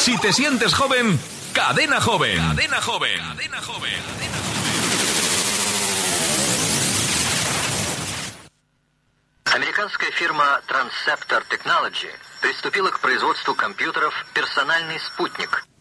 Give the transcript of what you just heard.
Si te sientes joven, Cadena Joven. Cadena Joven. Cadena Joven. Американская фирма Transceptor Technology приступила к производству компьютеров «Персональный спутник».